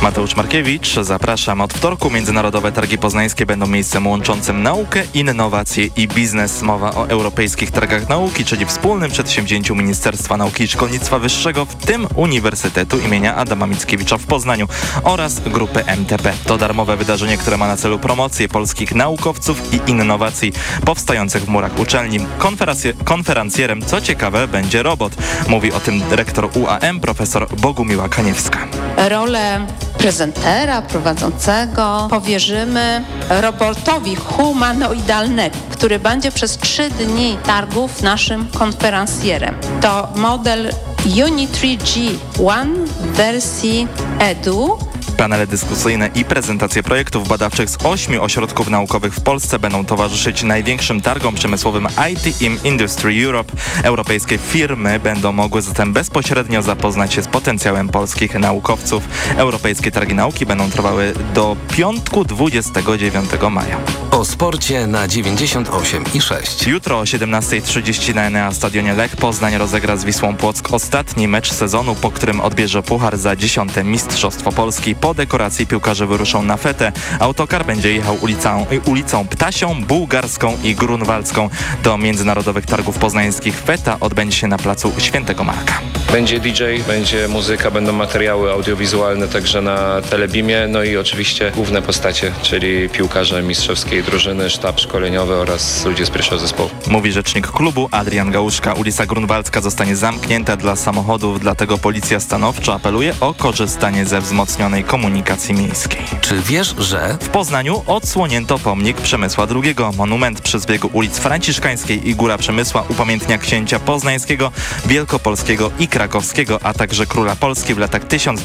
Mateusz Markiewicz. Zapraszam. Od wtorku Międzynarodowe Targi Poznańskie będą miejscem łączącym naukę, innowacje i biznes. Mowa o Europejskich Targach Nauki, czyli wspólnym przedsięwzięciu Ministerstwa Nauki i Szkolnictwa Wyższego, w tym Uniwersytetu imienia Adama Mickiewicza w Poznaniu oraz grupy MTP. To darmowe wydarzenie, które ma na celu promocję polskich naukowców i innowacji powstających w murach uczelni. Konferencjerem, co ciekawe, będzie robot. Mówi o tym dyrektor UAM, profesor Bogumiła Kaniewska. Rolę prezentera, prowadzącego powierzymy robotowi humanoidalnemu, który będzie przez 3 dni targów naszym konferencjerem. To model Unitree G1 wersji Edu. Panele dyskusyjne i prezentacje projektów badawczych z 8 ośrodków naukowych w Polsce będą towarzyszyć największym targom przemysłowym IT Industry Europe. Europejskie firmy będą mogły zatem bezpośrednio zapoznać się z potencjałem polskich naukowców. Europejskie Targi Nauki będą trwały do piątku 29 maja. O sporcie na 98,6. Jutro o 17:30 na Enea Stadionie Lech Poznań rozegra z Wisłą Płock ostatni mecz sezonu, po którym odbierze puchar za 10. Mistrzostwo Polski. Po dekoracji piłkarze wyruszą na fetę. Autokar będzie jechał ulicą Ptasią, Bułgarską i Grunwaldzką do Międzynarodowych Targów Poznańskich. Feta odbędzie się na placu Świętego Marka. Będzie DJ, będzie muzyka, będą materiały audiowizualne także na Telebimie, no i oczywiście główne postacie, czyli piłkarze mistrzowskiej drużyny, sztab szkoleniowy oraz ludzie z pierwszego zespołu. Mówi rzecznik klubu Adrian Gałuszka. Ulica Grunwaldzka zostanie zamknięta dla samochodów, dlatego policja stanowczo apeluje o korzystanie ze wzmocnionej komunikacji miejskiej. Czy wiesz, że w Poznaniu odsłonięto pomnik Przemysła II. Monument przy zbiegu ulic Franciszkańskiej i Góra Przemysła upamiętnia księcia poznańskiego, wielkopolskiego i krakowskiego, a także króla Polski w latach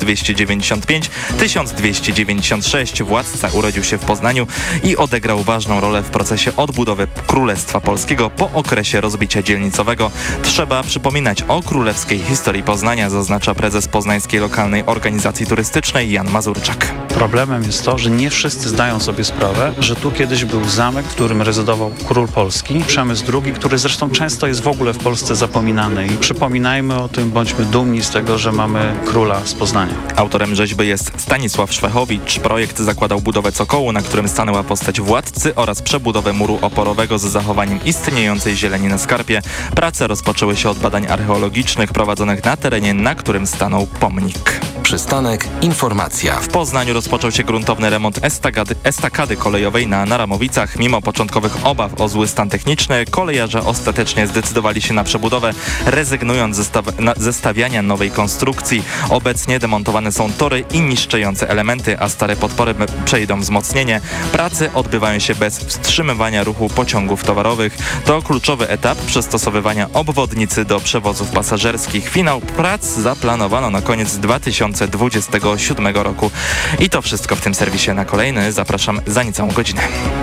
1295-1296. Władca urodził się w Poznaniu i odegrał ważną rolę w procesie odbudowy Królestwa Polskiego po okresie rozbicia dzielnicowego. Trzeba przypominać o królewskiej historii Poznania, zaznacza prezes Poznańskiej Lokalnej Organizacji Turystycznej Jan Mazurczak. Problemem jest to, że nie wszyscy zdają sobie sprawę, że tu kiedyś był zamek, w którym rezydował król Polski, Przemysł II, który zresztą często jest w ogóle w Polsce zapominany. I przypominajmy o tym, bądźmy dumni z tego, że mamy króla z Poznania. Autorem rzeźby jest Stanisław Szwechowicz. Projekt zakładał budowę cokołu, na którym stanęła postać władcy, oraz przebudowę muru oporowego z zachowaniem istniejącej zieleni na skarpie. Prace rozpoczęły się od badań archeologicznych prowadzonych na terenie, na którym stanął pomnik. Przystanek Informacja. W Poznaniu rozpoczął się gruntowny remont estakady kolejowej na Naramowicach. Mimo początkowych obaw o zły stan techniczny, kolejarze ostatecznie zdecydowali się na przebudowę, rezygnując ze stawiania nowej konstrukcji. Obecnie demontowane są tory i niszczące elementy, a stare podpory przejdą wzmocnienie. Prace odbywają się bez wstrzymywania ruchu pociągów towarowych. To kluczowy etap przystosowywania obwodnicy do przewozów pasażerskich. Finał prac zaplanowano na koniec 2027 roku. I to wszystko w tym serwisie. Na kolejny zapraszam za niecałą godzinę.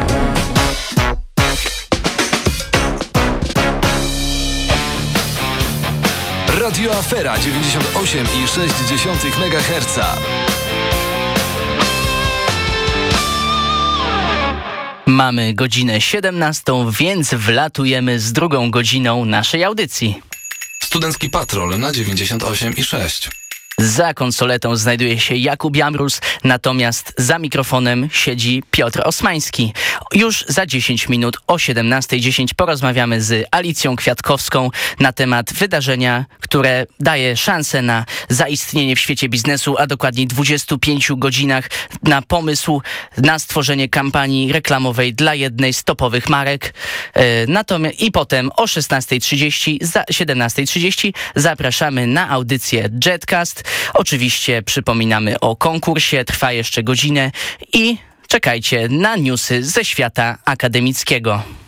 Radio Afera 98,6 MHz. Mamy godzinę 17, więc wlatujemy z drugą godziną naszej audycji. Studencki Patrol na 98,6. Za konsoletą znajduje się Jakub Jamrus, natomiast za mikrofonem siedzi Piotr Osmański. Już za 10 minut o 17:10 porozmawiamy z Alicją Kwiatkowską na temat wydarzenia, które daje szansę na zaistnienie w świecie biznesu, a dokładniej 25 godzinach na pomysł na stworzenie kampanii reklamowej dla jednej z topowych marek. I potem o 16:30, 17:30 zapraszamy na audycję Jetcast. Oczywiście przypominamy o konkursie, trwa jeszcze godzinę i czekajcie na newsy ze świata akademickiego.